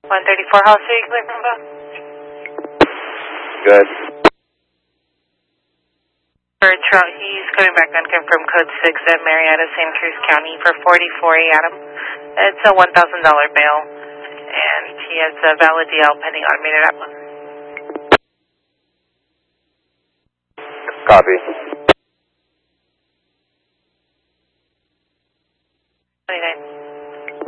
134 House, are you clear from both? Good. He's coming back unconfirmed code 6 at Marietta, Santa Cruz County for 44A Adam. It's a $1,000 bail, and he has a valid DL pending automated app. Copy.